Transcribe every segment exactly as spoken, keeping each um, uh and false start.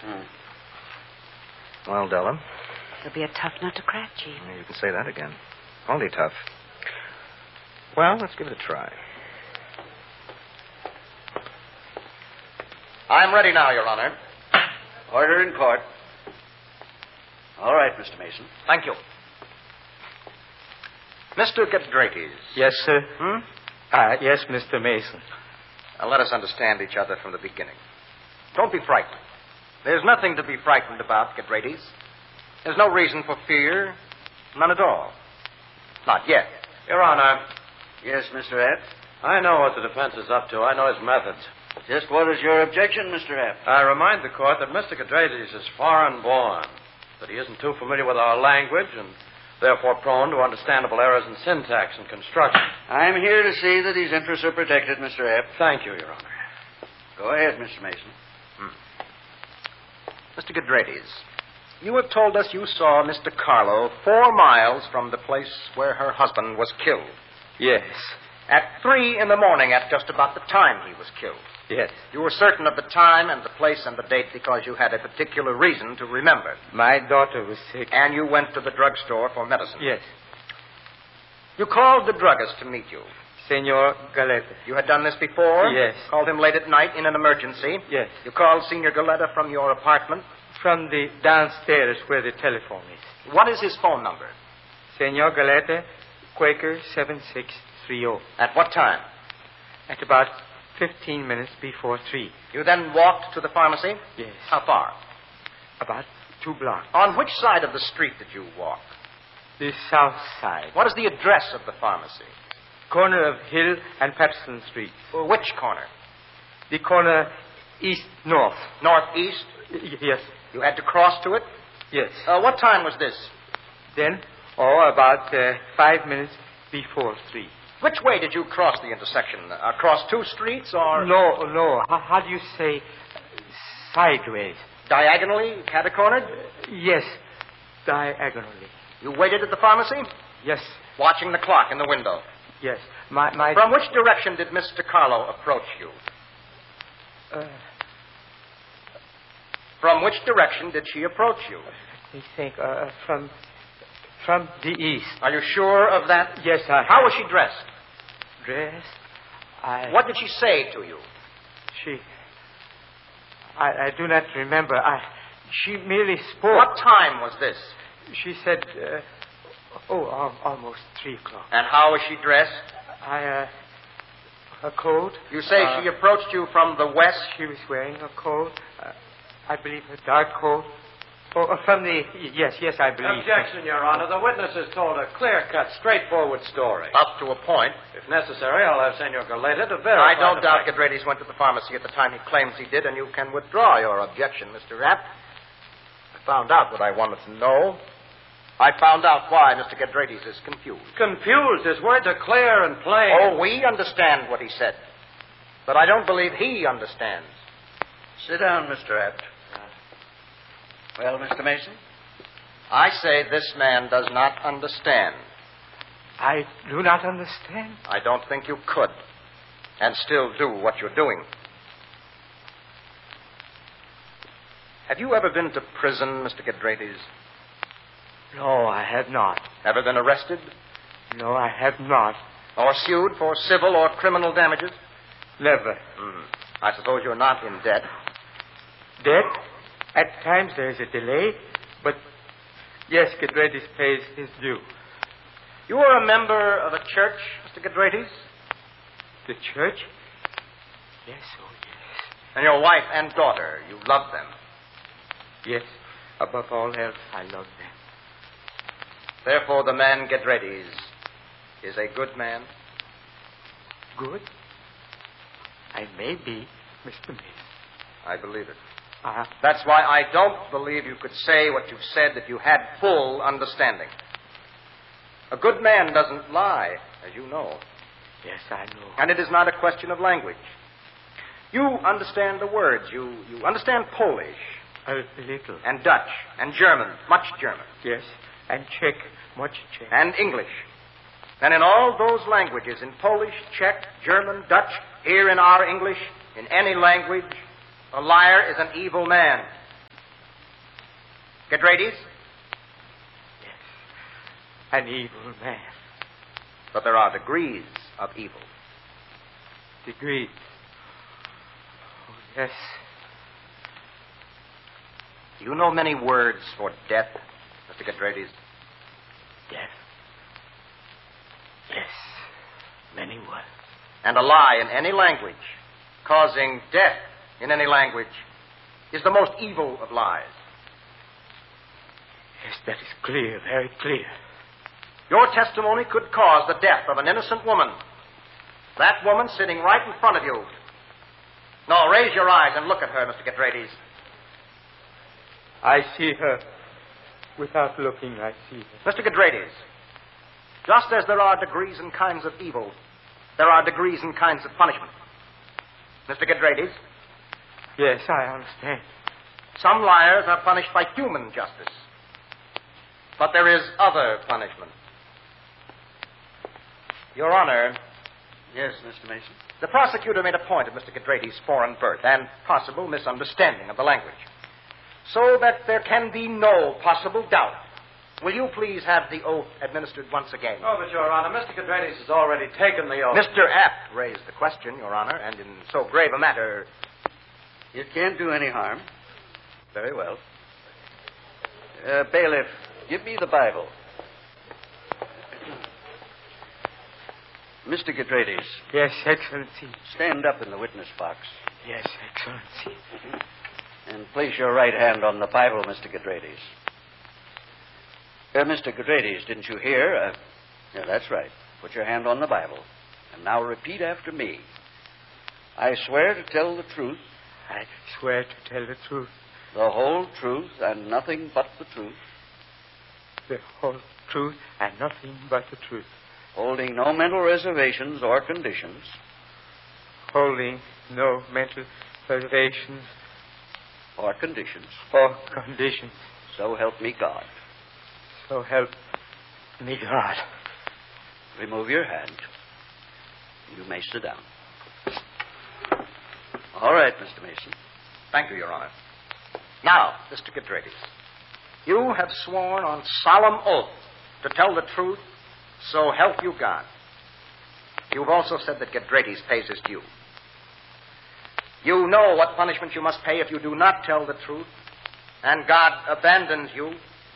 Hmm. Well, Della? It'll be a tough nut to crack, Chief. You can say that again. Only tough. Well, let's give it a try. I'm ready now, Your Honor. Order in court. All right, Mister Mason. Thank you. Mister Gedraites. Yes, sir. Hmm? Ah, yes, Mister Mason. Now, let us understand each other from the beginning. Don't be frightened. There's nothing to be frightened about, Gedraites. There's no reason for fear. None at all. Not yet. Your Honor. Yes, Mister Epp? I know what the defense is up to. I know his methods. Just what is your objection, Mister Epp? I remind the court that Mister Gedraites is foreign born, that he isn't too familiar with our language and therefore prone to understandable errors in syntax and construction. I'm here to see that his interests are protected, Mister Epp. Thank you, Your Honor. Go ahead, Mister Mason. Hmm. Mister Gedraites, you have told us you saw Mister Carlo four miles from the place where her husband was killed. Yes. At three in the morning, at just about the time he was killed. Yes. You were certain of the time and the place and the date because you had a particular reason to remember. My daughter was sick. And you went to the drugstore for medicine. Yes. You called the druggist to meet you. Senor Galeta. You had done this before? Yes. Called him late at night in an emergency? Yes. You called Senor Galeta from your apartment? From the downstairs where the telephone is. What is his phone number? Senor Galeta, Quaker seven six three zero. At what time? At about fifteen minutes before three. You then walked to the pharmacy? Yes. How far? About two blocks. On which side of the street did you walk? The south side. What is the address of the pharmacy? Corner of Hill and Patterson Street. Uh, which corner? The corner east-north. Northeast? Y- yes. You had to cross to it? Yes. Uh, what time was this? Then, oh, about uh, five minutes before three. Which way did you cross the intersection? Uh, across two streets or... No, no. How, how do you say sideways? Diagonally? Catacornered? Uh, yes, diagonally. You waited at the pharmacy? Yes. Watching the clock in the window? Yes. My, my... From which direction did Mister Carlo approach you? Uh... From which direction did she approach you? Let me think. Uh, from... From the east. Are you sure of that? Yes, I... How was she dressed? Dressed? I... What did she say to you? She... I, I do not remember. I... She merely spoke. What time was this? She said... Uh, oh, al- almost three o'clock. And how was she dressed? I, uh... A coat. You say uh, she approached you from the west? She was wearing a coat. Uh, I believe a dark coat. Oh, uh, from the... Yes, yes, I believe. Objection, Your Honor. The witness has told a clear-cut, straightforward story. Up to a point. If necessary, I'll have Senor Galeta to verify. I don't the doubt fact. Gedraites went to the pharmacy at the time he claims he did, and you can withdraw your objection, Mister Rapp. I found out what I wanted to know. I found out why Mister Gedraites is confused. Confused. His words are clear and plain. Oh, we understand what he said. But I don't believe he understands. Sit down, Mister Epp. Well, Mister Mason? I say this man does not understand. I do not understand. I don't think you could. And still do what you're doing. Have you ever been to prison, Mister Gedraites? No, I have not. Ever been arrested? No, I have not. Or sued for civil or criminal damages? Never. Hmm. I suppose you're not in debt. Debt? At times there is a delay, but yes, Gedraites pays his due. You are a member of a church, Mister Gedraites? The church? Yes, oh yes. And your wife and daughter, you love them. Yes, above all else, I love them. Therefore, the man Gedraites is a good man. Good? I may be, Mister Mason. I believe it. Uh-huh. That's why I don't believe you could say what you said, that you had full understanding. A good man doesn't lie, as you know. Yes, I know. And it is not a question of language. You understand the words. You, you understand Polish. A little. And Dutch. And German. Much German. Yes. And Czech. Much Czech. And English. And in all those languages, in Polish, Czech, German, Dutch, here in our English, in any language, a liar is an evil man. Gedrades? Yes. An evil man. But there are degrees of evil. Degrees. Oh, yes. Do you know many words for death, Mister Gedrades? Death. Yes. Many words. And a lie in any language, causing death in any language, is the most evil of lies. Yes, that is clear, very clear. Your testimony could cause the death of an innocent woman. That woman sitting right in front of you. No, raise your eyes and look at her, Mister Gedrades. I see her. Without looking, I see her. Mister Gedrades, just as there are degrees and kinds of evil, there are degrees and kinds of punishment. Mister Gedrades? Yes, I understand. Some liars are punished by human justice. But there is other punishment. Your Honor. Yes, Mister Mason. The prosecutor made a point of Mister Gedrades' foreign birth and possible misunderstanding of the language, so that there can be no possible doubt. Will you please have the oath administered once again? Oh, but, Your Honor, Mister Gedrades has already taken the oath. Mister Apt raised the question, Your Honor, and in so grave a matter... It can't do any harm. Very well. Uh, bailiff, give me the Bible. Mister Gedrades. Yes, Excellency. Stand up in the witness box. Yes, Excellency. And place your right hand on the Bible, Mister Gedrades. Uh, Mister Gedrades, didn't you hear? Uh, yeah, that's right. Put your hand on the Bible. And now repeat after me. I swear to tell the truth. I swear to tell the truth. The whole truth and nothing but the truth. The whole truth and nothing but the truth. Holding no mental reservations or conditions. Holding no mental reservations or conditions. Or conditions. So help me God. So help me God. Remove your hand. You may sit down. All right, Mister Mason. Thank you, Your Honor. Now, Mister Gedrades, you have sworn on solemn oath to tell the truth, so help you God. You've also said that Gedrades pays his due. You know what punishment you must pay if you do not tell the truth, and God abandons you.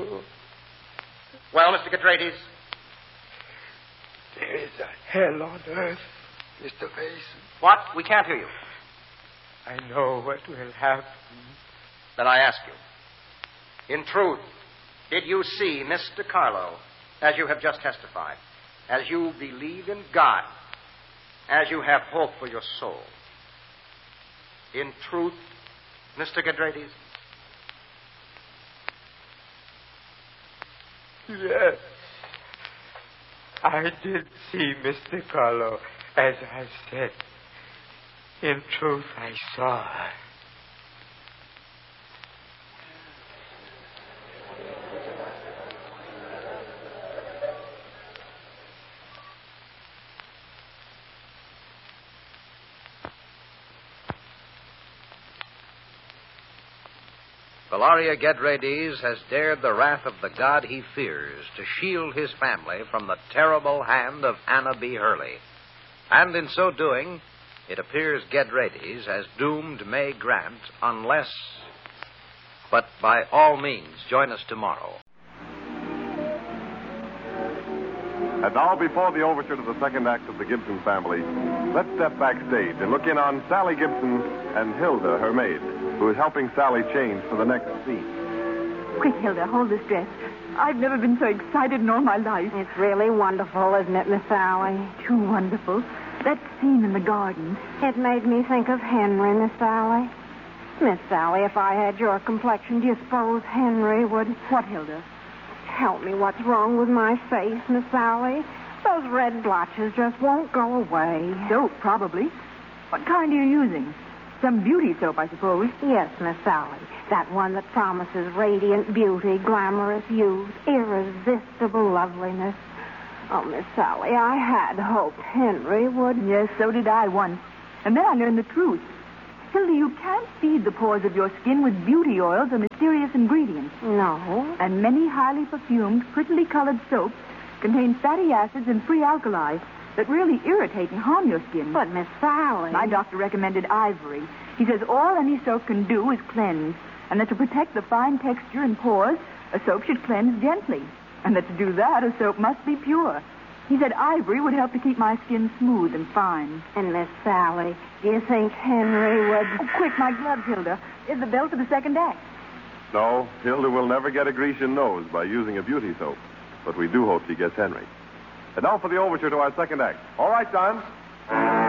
Well, Mister Gedrades? There is a hell on earth, Mister Mason. What? We can't hear you. I know what will happen. Then I ask you, in truth, did you see Mister Carlo, as you have just testified, as you believe in God, as you have hope for your soul? In truth, Mister Gedrades? Yes. I did see Mister Carlo, as I said. In truth, I saw her. Valeria Gedrades has dared the wrath of the God he fears to shield his family from the terrible hand of Anna B. Hurley. And in so doing, it appears Gedrades has doomed May Grant unless... But by all means, join us tomorrow. And now, before the overture to the second act of The Gibson Family, let's step backstage and look in on Sally Gibson and Hilda, her maid, who is helping Sally change for the next scene. Quick, Hilda, hold this dress. I've never been so excited in all my life. It's really wonderful, isn't it, Miss Sally? Too wonderful. That scene in the garden. It made me think of Henry, Miss Sally. Miss Sally, if I had your complexion, do you suppose Henry would... What, Hilda? Help me, what's wrong with my face, Miss Sally? Those red blotches just won't go away. Soap, probably. What kind are you using? Some beauty soap, I suppose. Yes, Miss Sally. That one that promises radiant beauty, glamorous youth, irresistible loveliness. Oh, Miss Sally, I had hoped Henry would... Yes, so did I once. And then I learned the truth. Hilda, you can't feed the pores of your skin with beauty oils or mysterious ingredients. No. And many highly perfumed, prettily colored soaps contain fatty acids and free alkali that really irritate and harm your skin. But, Miss Sally... My doctor recommended Ivory. He says all any soap can do is cleanse, and that to protect the fine texture and pores, a soap should cleanse gently. And that to do that, a soap must be pure. He said Ivory would help to keep my skin smooth and fine. And, Miss Sally, do you think Henry would... Oh, quick, my gloves, Hilda. Is the bell for the second act? No, Hilda will never get a Grecian nose by using a beauty soap. But we do hope she gets Henry. And now for the overture to our second act. All right, Don.